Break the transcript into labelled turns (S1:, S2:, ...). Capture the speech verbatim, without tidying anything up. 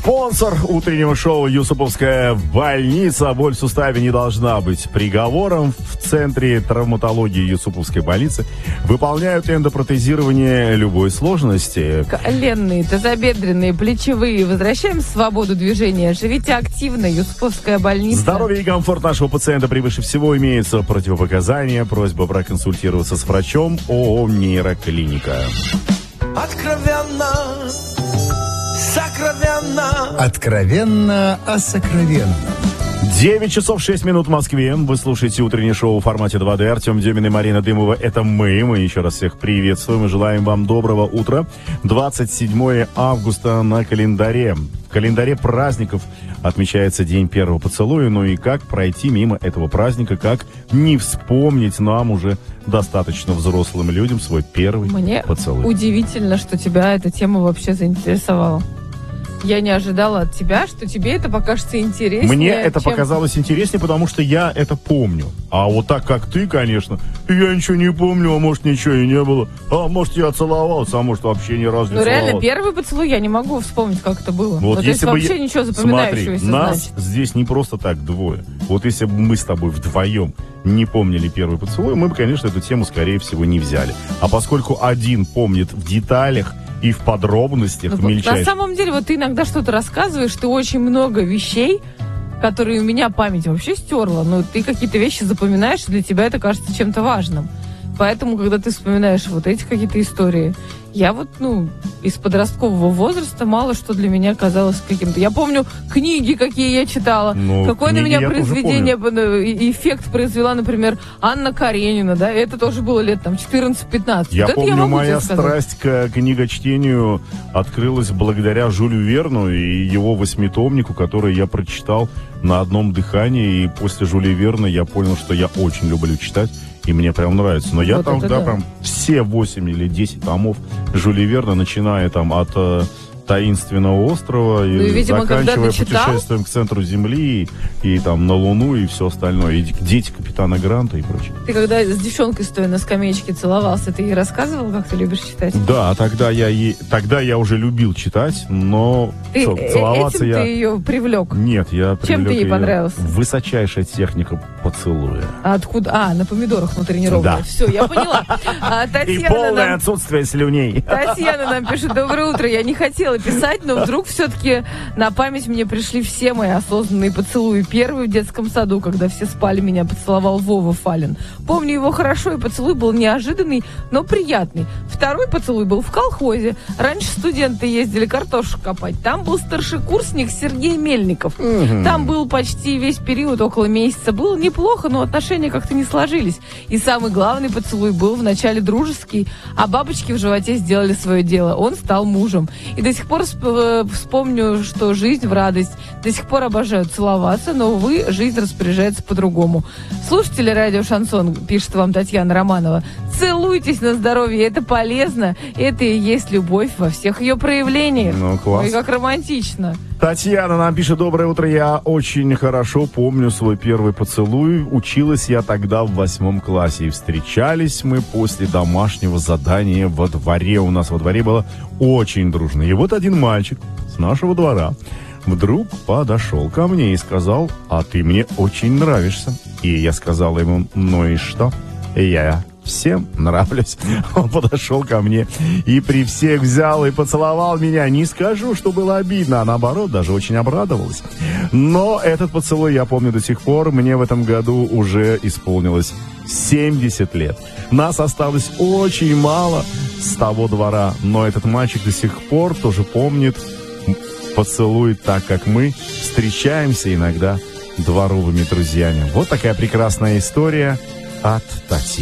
S1: Спонсор утреннего шоу «Юсуповская больница». Боль в суставе не должна быть приговором. В Центре травматологии Юсуповской больницы выполняют эндопротезирование любой сложности.
S2: Коленные, тазобедренные, плечевые. Возвращаем свободу движения. Живите активно. Юсуповская больница.
S1: Здоровье и комфорт нашего пациента превыше всего. Имеются противопоказания. Просьба проконсультироваться с врачом. ООО «Нейроклиника».
S3: Откровенно, сокровенно.
S4: Откровенно о сокровенном.
S1: девять часов шесть минут в Москве. Вы слушаете утреннее шоу в формате два дэ. Артем Демин и Марина Дымова. Это мы. Мы еще раз всех приветствуем и желаем вам доброго утра. двадцать седьмое августа на календаре. В календаре праздников отмечается день первого поцелуя. Ну и как пройти мимо этого праздника, как не вспомнить нам уже достаточно взрослым людям свой первый
S2: Мне
S1: поцелуй.
S2: Удивительно, что тебя эта тема вообще заинтересовала. Я не ожидала от тебя, что тебе это покажется интереснее.
S1: Мне это
S2: чем...
S1: показалось интереснее, потому что я это помню. А вот так, как ты, конечно, я ничего не помню, а может, ничего и не было. А может, я целовался, а может, вообще ни разу не
S2: Ну,
S1: целовался.
S2: реально, первый поцелуй я не могу вспомнить, как это было.
S1: Вот,
S2: Вот
S1: если
S2: если
S1: бы
S2: вообще
S1: я...
S2: ничего запоминающегося.
S1: Смотри, нас
S2: значит.
S1: здесь не просто так двое. Вот если бы мы с тобой вдвоем не помнили первый поцелуй, мы бы, конечно, эту тему, скорее всего, не взяли. А поскольку один помнит в деталях и в подробностях,
S2: Ну,
S1: в мельчайших...
S2: На самом деле, вот ты иногда что-то рассказываешь, ты очень много вещей, которые у меня память вообще стерла, но ты какие-то вещи запоминаешь, и для тебя это кажется чем-то важным. Поэтому, когда ты вспоминаешь вот эти какие-то истории, я вот, ну, из подросткового возраста мало что для меня казалось каким-то. Я помню книги, какие я читала.
S1: Ну,
S2: Какое на меня
S1: я
S2: произведение, эффект произвела, например, Анна Каренина, да? Это тоже было лет там четырнадцать-пятнадцать.
S1: Я
S2: вот
S1: помню,
S2: я могу
S1: моя
S2: тебе сказать.
S1: страсть к книгочтению открылась благодаря Жюлю Верну и его восьмитомнику, который я прочитал на одном дыхании. И после Жюля Верна я понял, что я очень люблю читать. И мне прям нравится. Но я
S2: Вот
S1: тогда
S2: да.
S1: прям все восемь или десять томов Жюля Верна, начиная там от э, таинственного острова и,
S2: Ну, и, видимо,
S1: заканчивая
S2: когда ты читал...
S1: путешествием к центру Земли и, и там на Луну и все остальное. И дети капитана Гранта и прочее.
S2: Ты когда с девчонкой, стоя на скамеечке, целовался, ты ей рассказывал, как ты любишь читать?
S1: Да, тогда я, е... тогда я уже любил читать, но
S2: Ты,
S1: цел-
S2: э-
S1: целоваться
S2: этим
S1: я...
S2: ты ее привлек?
S1: Нет, я
S2: Чем
S1: привлек
S2: ты ей
S1: её.
S2: понравился?
S1: Высочайшая техника поцелуя.
S2: А откуда? А, на помидорах натренированная.
S1: Да.
S2: Все, я поняла. А,
S1: И
S2: Татьяна,
S1: полное
S2: нам,
S1: отсутствие слюней.
S2: Татьяна нам пишет: доброе утро. Я не хотела писать, но вдруг все-таки на память мне пришли все мои осознанные поцелуи. Первый в детском саду, когда все спали, меня поцеловал Вова Фалин. Помню его хорошо, и поцелуй был неожиданный, но приятный. Второй поцелуй был в колхозе. Раньше студенты ездили картошку копать. Там был старшекурсник Сергей Мельников. Там был почти весь период, около месяца. Было неплохо, но отношения как-то не сложились. И самый главный поцелуй был вначале дружеский, а бабочки в животе сделали свое дело. Он стал мужем. И до сих пор сп- вспомню, что жизнь в радость. До сих пор обожаю целоваться, но, увы, жизнь распоряжается по-другому. Слушатели радио «Шансон», пишет вам Татьяна Романова, целуйтесь на здоровье, это полезно. Это и есть любовь во всех ее проявлениях.
S1: Ну, класс.
S2: Ой, как романтично.
S1: Татьяна нам пишет: доброе утро, я очень хорошо помню свой первый поцелуй. Училась я тогда в восьмом классе. И встречались мы после домашнего задания во дворе. У нас во дворе было очень дружно. И вот один мальчик с нашего двора вдруг подошел ко мне и сказал: а ты мне очень нравишься. И я сказал ему: ну и что? Я всем нравлюсь. Он подошел ко мне и при всех взял и поцеловал меня. Не скажу, что было обидно, а наоборот, даже очень обрадовалась. Но этот поцелуй я помню до сих пор. Мне в этом году уже исполнилось семьдесят лет. Нас осталось очень мало с того двора, но этот мальчик до сих пор тоже помнит поцелуй, так как мы встречаемся иногда дворовыми друзьями. Вот такая прекрасная история от Татьяны.